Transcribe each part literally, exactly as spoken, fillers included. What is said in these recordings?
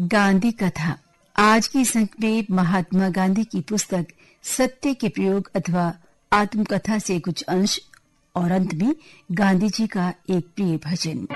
गांधी कथा। आज की इस अंक में महात्मा गांधी की पुस्तक सत्य के प्रयोग अथवा आत्मकथा से कुछ अंश और अंत में गांधी जी का एक प्रिय भजन।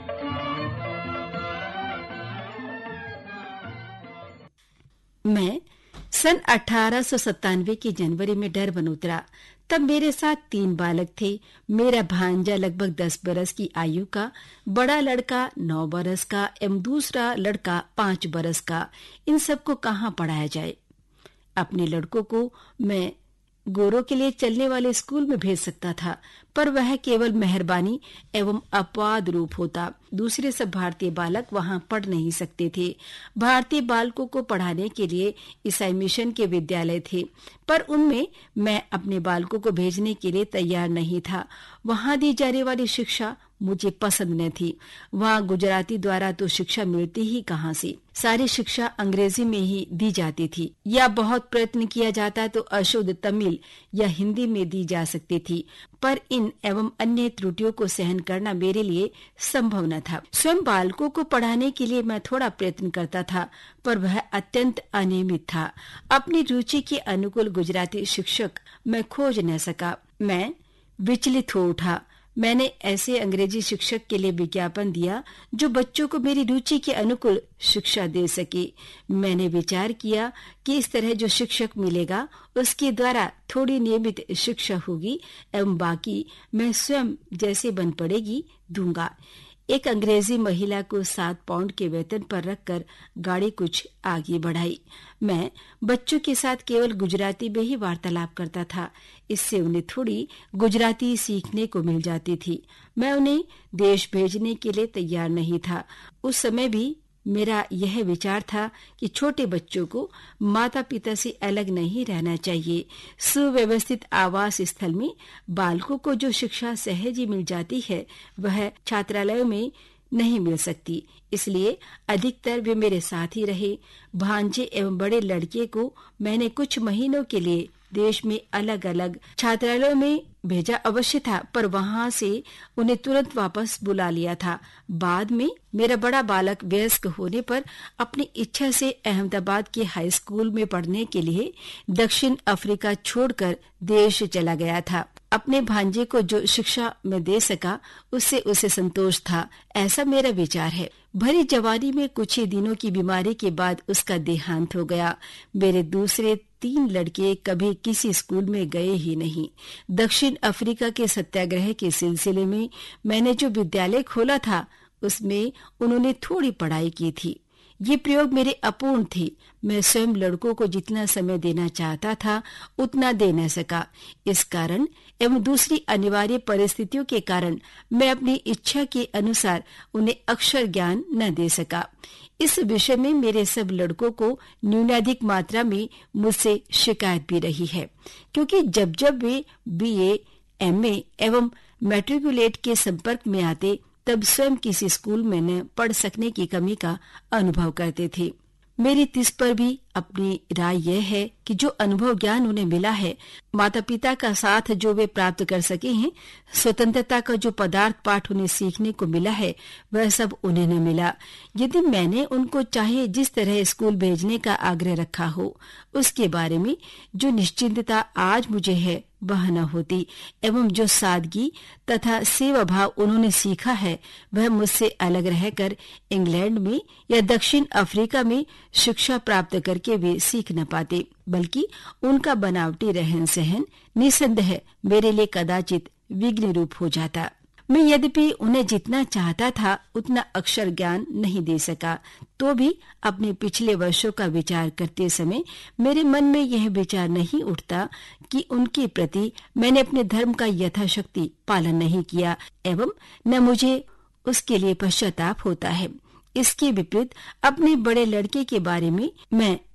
मैं सन अठारह सौ सत्तानवे की जनवरी में डरबन उतरा। तब मेरे साथ तीन बालक थे। मेरा भांजा लगभग दस बरस की आयु का, बड़ा लड़का नौ बरस का एवं दूसरा लड़का पांच बरस का। इन सबको कहाँ पढ़ाया जाए। अपने लड़कों को मैं गोरों के लिए चलने वाले स्कूल में भेज सकता था, पर वह केवल मेहरबानी एवं अपवाद रूप होता। दूसरे सब भारतीय बालक वहां पढ़ नहीं सकते थे। भारतीय बालकों को पढ़ाने के लिए ईसाई मिशन के विद्यालय थे, पर उनमें मैं अपने बालकों को भेजने के लिए तैयार नहीं था। वहां दी जाने वाली शिक्षा मुझे पसंद न थी। वहां गुजराती द्वारा तो शिक्षा मिलती ही कहाँ से। सारी शिक्षा अंग्रेजी में ही दी जाती थी, या बहुत प्रयत्न किया जाता तो अशुद्ध तमिल या हिंदी में दी जा सकती थी, पर इन एवं अन्य त्रुटियों को सहन करना मेरे लिए संभव न था। स्वयं बालकों को पढ़ाने के लिए मैं थोड़ा प्रयत्न करता था, पर वह अत्यंत अनियमित था। अपनी रुचि के अनुकूल गुजराती शिक्षक मैं खोज न सका। मैं विचलित हो उठा। मैंने ऐसे अंग्रेजी शिक्षक के लिए विज्ञापन दिया जो बच्चों को मेरी रुचि के अनुकूल शिक्षा दे सके। मैंने विचार किया कि इस तरह जो शिक्षक मिलेगा उसके द्वारा थोड़ी नियमित शिक्षा होगी एवं बाकी मैं स्वयं जैसे बन पड़ेगी दूंगा। एक अंग्रेजी महिला को सात पाउंड के वेतन पर रखकर गाड़ी कुछ आगे बढ़ाई। मैं बच्चों के साथ केवल गुजराती में ही वार्तालाप करता था। इससे उन्हें थोड़ी गुजराती सीखने को मिल जाती थी। मैं उन्हें देश भेजने के लिए तैयार नहीं था। उस समय भी मेरा यह विचार था कि छोटे बच्चों को माता पिता से अलग नहीं रहना चाहिए। सुव्यवस्थित आवास स्थल में बालकों को जो शिक्षा सहज ही मिल जाती है वह छात्रालयों में नहीं मिल सकती। इसलिए अधिकतर वे मेरे साथ ही रहे। भांजे एवं बड़े लड़के को मैंने कुछ महीनों के लिए देश में अलग अलग छात्रालयों में भेजा अवश्य था, पर वहां से उन्हें तुरंत वापस बुला लिया था। बाद में मेरा बड़ा बालक वयस्क होने पर अपनी इच्छा से अहमदाबाद के हाई स्कूल में पढ़ने के लिए दक्षिण अफ्रीका छोड़कर देश चला गया था। अपने भांजे को जो शिक्षा मैं दे सका उससे उसे संतोष था, ऐसा मेरा विचार है। भरी जवानी में कुछ ही दिनों की बीमारी के बाद उसका देहांत हो गया। मेरे दूसरे तीन लड़के कभी किसी स्कूल में गए ही नहीं। दक्षिण अफ्रीका के सत्याग्रह के सिलसिले में मैंने जो विद्यालय खोला था उसमें उन्होंने थोड़ी पढ़ाई की थी। ये प्रयोग मेरे अपूर्ण थे। मैं स्वयं लड़कों को जितना समय देना चाहता था उतना दे न सका। इस कारण एवं दूसरी अनिवार्य परिस्थितियों के कारण मैं अपनी इच्छा के अनुसार उन्हें अक्षर ज्ञान न दे सका। इस विषय में मेरे सब लड़कों को न्यूनाधिक मात्रा में मुझसे शिकायत भी रही है, क्योंकि जब जब वे बीए, एमए एवं मैट्रिकुलेट के संपर्क में आते तब स्वयं किसी स्कूल में न पढ़ सकने की कमी का अनुभव करते थे। मेरी तिस पर भी अपनी राय यह है कि जो अनुभव ज्ञान उन्हें मिला है, माता पिता का साथ जो वे प्राप्त कर सके हैं, स्वतंत्रता का जो पदार्थ पाठ उन्हें सीखने को मिला है, वह सब उन्हें न मिला। यदि मैंने उनको चाहे जिस तरह स्कूल भेजने का आग्रह रखा हो, उसके बारे में जो निश्चिंतता आज मुझे है वह न होती, एवं जो सादगी तथा सेवा भाव उन्होंने सीखा है वह मुझसे अलग रहकर इंग्लैंड में या दक्षिण अफ्रीका में शिक्षा प्राप्त करके वे सीख न पाते, बल्कि उनका बनावटी रहन सहन निसंदेह मेरे लिए कदाचित विघ्न रूप हो जाता। मैं यद्यपि उन्हें जितना चाहता था उतना अक्षर ज्ञान नहीं दे सका, तो भी अपने पिछले वर्षों का विचार करते समय मेरे मन में यह विचार नहीं उठता कि उनके प्रति मैंने अपने धर्म का यथाशक्ति पालन नहीं किया एवं न मुझे उसके लिए पश्चाताप होता है। इसके विपरीत अपने बड़े लड़के के बारे में मैं